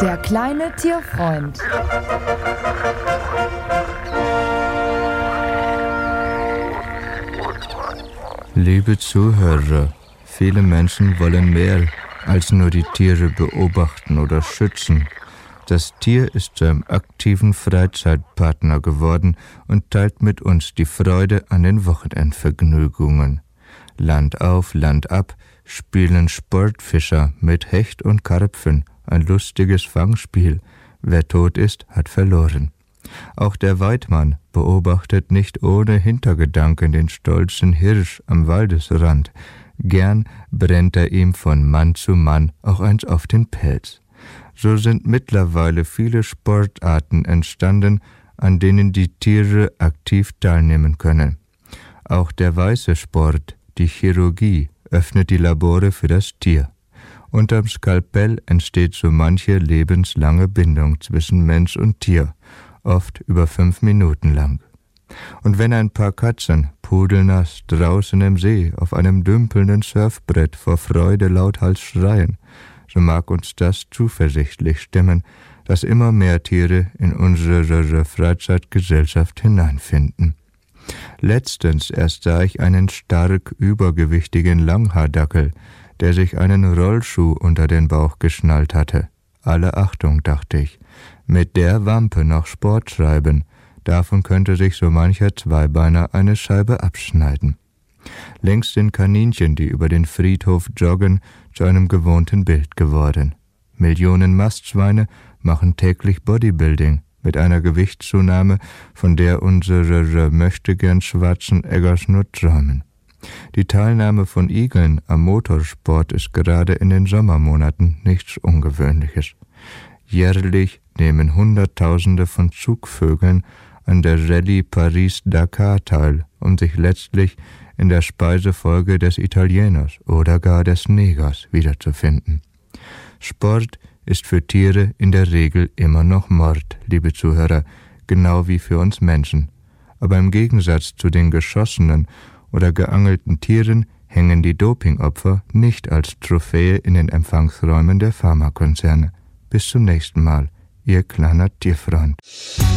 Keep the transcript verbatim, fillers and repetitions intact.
Der kleine Tierfreund. Liebe Zuhörer, viele Menschen wollen mehr als nur die Tiere beobachten oder schützen. Das Tier ist zu einem aktiven Freizeitpartner geworden und teilt mit uns die Freude an den Wochenendvergnügungen. Land auf, Land ab spielen Sportfischer mit Hecht und Karpfen ein lustiges Fangspiel. Wer tot ist, hat verloren. Auch der Weidmann beobachtet nicht ohne Hintergedanken den stolzen Hirsch am Waldesrand. Gern brennt er ihm von Mann zu Mann auch eins auf den Pelz. So sind mittlerweile viele Sportarten entstanden, an denen die Tiere aktiv teilnehmen können. Auch der weiße Sport, die Chirurgie, öffnet die Labore für das Tier. Unterm Skalpell entsteht so manche lebenslange Bindung zwischen Mensch und Tier, oft über fünf Minuten lang. Und wenn ein paar Katzen pudelnass draußen im See auf einem dümpelnden Surfbrett vor Freude lauthals schreien, so mag uns das zuversichtlich stimmen, dass immer mehr Tiere in unsere Freizeitgesellschaft hineinfinden. Letztens erst sah ich einen stark übergewichtigen Langhaardackel, der sich einen Rollschuh unter den Bauch geschnallt hatte. Alle Achtung, dachte ich, mit der Wampe noch Sport treiben, davon könnte sich so mancher Zweibeiner eine Scheibe abschneiden. Längst sind Kaninchen, die über den Friedhof joggen, zu einem gewohnten Bild geworden. Millionen Mastschweine machen täglich Bodybuilding mit einer Gewichtszunahme, von der unsere möchtegern Schwarzeneggers nur träumen. Die Teilnahme von Igeln am Motorsport ist gerade in den Sommermonaten nichts Ungewöhnliches. Jährlich nehmen Hunderttausende von Zugvögeln an der Rallye Paris-Dakar teil, um sich letztlich in der Speisefolge des Italieners oder gar des Negers wiederzufinden. Sport ist für Tiere in der Regel immer noch Mord, liebe Zuhörer, genau wie für uns Menschen. Aber im Gegensatz zu den geschossenen oder geangelten Tieren hängen die Dopingopfer nicht als Trophäe in den Empfangsräumen der Pharmakonzerne. Bis zum nächsten Mal, Ihr kleiner Tierfreund.